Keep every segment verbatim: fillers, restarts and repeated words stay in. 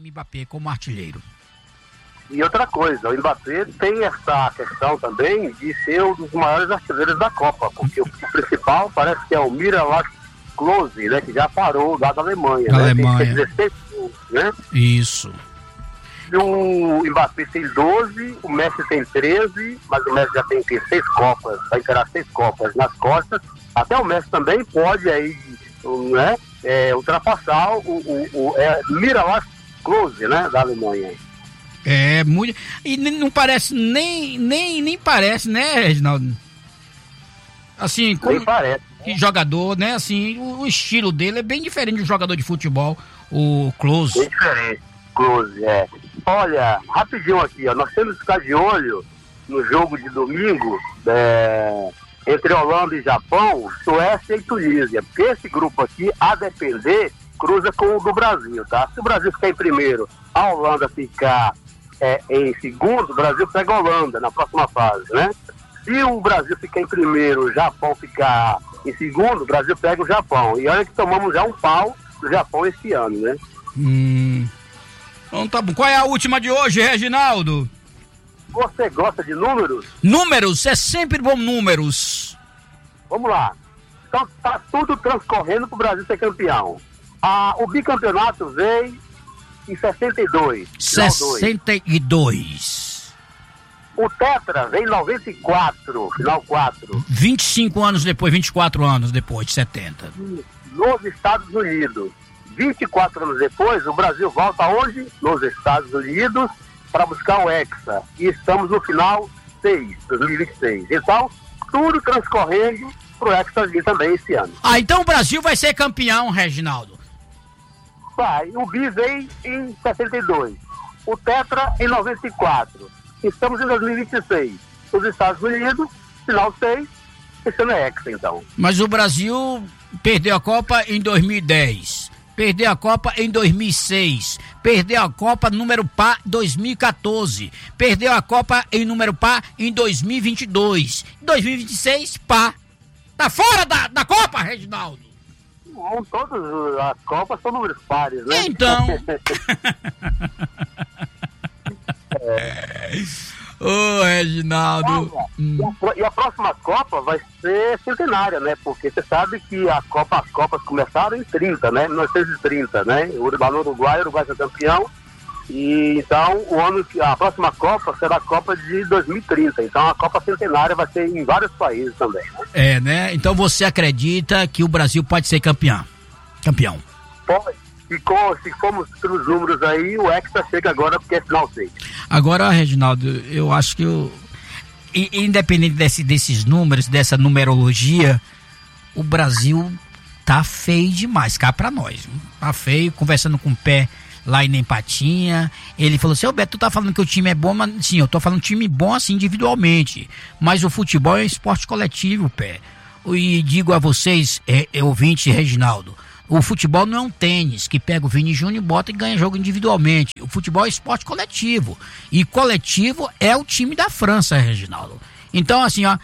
Kylian Mbappé como artilheiro. E outra coisa, o Mbappé tem essa questão também de ser um dos maiores artilheiros da Copa, porque o principal parece que é o Miroslav Klose, né, que já parou lá da Alemanha. Da né? Alemanha. Tem dezesseis gols, né? Isso. E o Mbappé tem doze, o Messi tem treze, mas o Messi já tem que seis Copas, vai encarar seis Copas nas costas. Até o Messi também pode aí, né, é, ultrapassar o, o, o é, Miroslav Klose, né, da Alemanha. É, muito. E não parece, nem, nem, nem parece, né, Reginaldo? Assim, como. Nem parece. Que jogador, né? Assim, o, o estilo dele é bem diferente de um jogador de futebol, o Klose. Bem diferente, Klose, é. Olha, rapidinho aqui, ó, nós temos que ficar de olho no jogo de domingo é, entre Holanda e Japão, Suécia e Tunísia, porque esse grupo aqui, a depender, cruza com o do Brasil, tá? Se o Brasil ficar em primeiro, a Holanda ficar é, em segundo, o Brasil pega a Holanda na próxima fase, né? Se o Brasil ficar em primeiro, o Japão ficar em segundo, o Brasil pega o Japão. E olha que tomamos já um pau do Japão esse ano, né? Hum. Então tá bom. Qual é a última de hoje, Reginaldo? Você gosta de números? Números, é sempre bom números. Vamos lá. Então tá tudo transcorrendo pro Brasil ser campeão. Ah, o bicampeonato veio em sessenta e dois. sessenta e dois. O Tetra veio em noventa e quatro, final quatro. vinte e cinco anos depois, vinte e quatro anos depois de setenta. Nos Estados Unidos. vinte e quatro anos depois, o Brasil volta aonde? Nos Estados Unidos, para buscar o Hexa. E estamos no final seis, dois mil e vinte e seis. Então, tudo transcorrendo pro Hexa vir também esse ano. Ah, então o Brasil vai ser campeão, Reginaldo. Vai, o Bi veio em sessenta e dois. O Tetra em noventa e quatro. Estamos em dois mil e vinte e seis. Os Estados Unidos, final seis, esse ano é Hexa, então. Mas o Brasil perdeu a Copa em dois mil e dez. Perdeu a Copa em dois mil e seis, perdeu a Copa número par em dois mil e quatorze, perdeu a Copa em número par em dois mil e vinte e dois, dois mil e vinte e seis, pá. Tá fora da, da Copa, Reginaldo? Não, todas as Copas são números pares, né? Então. é. Ô, Reginaldo. Ah, hum. e, a, e a próxima Copa vai ser centenária, né? Porque você sabe que a Copa, as Copas começaram em trinta, né? mil novecentos e trinta, né? O Uruguai, no Uruguai, o Uruguai foi campeão. E então, o ano que a próxima Copa será a Copa de dois mil e trinta. Então, a Copa centenária vai ser em vários países também, né? É, né? Então, você acredita que o Brasil pode ser campeão? Campeão. Pode. E com, se formos pelos números aí, o Hexa chega agora porque é final seis. Agora, Reginaldo, eu acho que eu, independente desse, desses números, dessa numerologia, o Brasil tá feio demais, cá pra nós. Tá feio, conversando com o Pé lá em Empatinha, ele falou assim, ô Beto, tu tá falando que o time é bom, mas sim, eu tô falando time bom assim individualmente, mas o futebol é um esporte coletivo, Pé. E digo a vocês, é, é, ouvinte Reginaldo, o futebol não é um tênis que pega o Vini Júnior e bota e ganha jogo individualmente. O futebol é esporte coletivo. E coletivo é o time da França, Reginaldo. Então, assim, ó.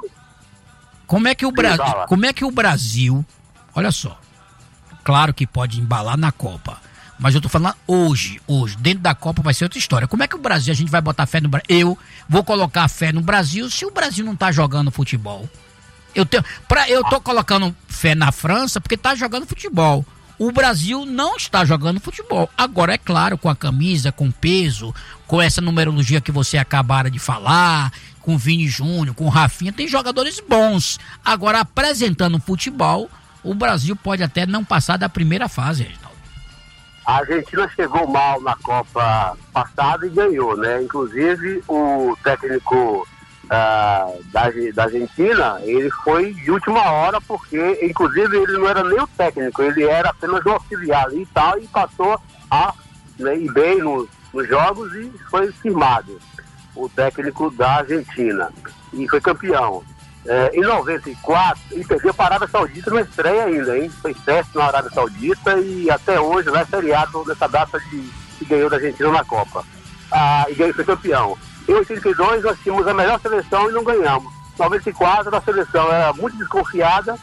Como é que o, Bra... como é que o Brasil. Olha só. Claro que pode embalar na Copa. Mas eu tô falando hoje, hoje. Dentro da Copa vai ser outra história. Como é que o Brasil, a gente vai botar fé no Brasil? Eu vou colocar fé no Brasil se o Brasil não tá jogando futebol. Eu, tenho, pra, eu tô colocando fé na França porque tá jogando futebol. O Brasil não está jogando futebol. Agora, é claro, com a camisa, com peso, com essa numerologia que você acabaram de falar, com o Vini Júnior, com o Rafinha, tem jogadores bons. Agora, apresentando futebol, o Brasil pode até não passar da primeira fase, Reginaldo. A Argentina chegou mal na Copa passada e ganhou, né? Inclusive, o técnico... Uh, da, da Argentina, ele foi de última hora porque, inclusive, ele não era nem o técnico, ele era apenas um auxiliar ali e tal, e passou a né, ir bem nos, nos jogos e foi firmado o técnico da Argentina e foi campeão. É, em noventa e quatro, ele perdeu para a Arábia Saudita na estreia ainda, hein? Foi teste na Arábia Saudita e até hoje não é feriado nessa data de que ganhou da Argentina na Copa. Ah, e ganhou, foi campeão. Em oitenta e dois nós tínhamos a melhor seleção e não ganhamos. Em noventa e quatro a seleção era muito desconfiada,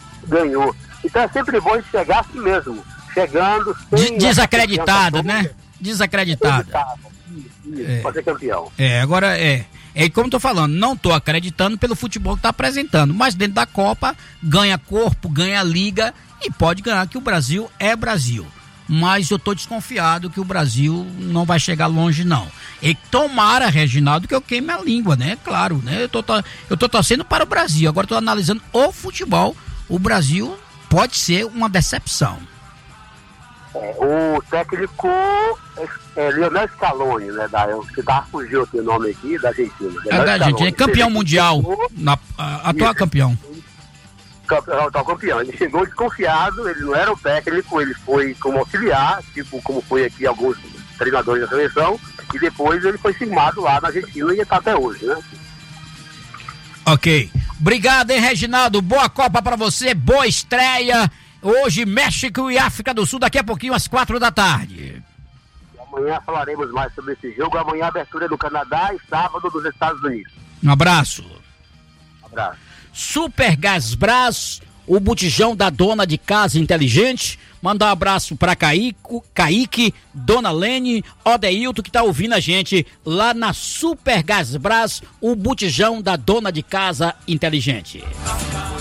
ganhou. Então é sempre bom a gente chegar assim mesmo, chegando sem... Desacreditado, né? Desacreditado. É. Pode ser campeão. É, agora é. É como eu tô falando, não tô acreditando pelo futebol que tá apresentando, mas dentro da Copa ganha corpo, ganha liga e pode ganhar, que o Brasil é Brasil. Mas eu tô desconfiado que o Brasil não vai chegar longe, não. E tomara, Reginaldo, que eu queime a língua, né? Claro, né? Eu tô, eu tô torcendo para o Brasil, agora tô analisando o futebol. O Brasil pode ser uma decepção. É, o técnico é Lionel Scaloni, né? Da, que tá, fugiu o nome aqui, da Argentina. É da Argentina, é campeão mundial, na, a, atual campeão. Atual campeão. Ele chegou desconfiado, ele não era o técnico, ele foi como auxiliar, tipo como foi aqui alguns treinadores da seleção, e depois ele foi firmado lá na Argentina e está até hoje, né? Ok. Obrigado, hein, Reginaldo? Boa Copa pra você, boa estreia. Hoje, México e África do Sul, daqui a pouquinho, às quatro da tarde. E amanhã falaremos mais sobre esse jogo. Amanhã, abertura do Canadá e sábado dos Estados Unidos. Um abraço. Um abraço. Super Gasbras, o botijão da dona de casa inteligente. Mandar um abraço pra Kaique, Kaique, Dona Lene, Odeilton, que tá ouvindo a gente lá na Super Gasbras, o botijão da dona de casa inteligente.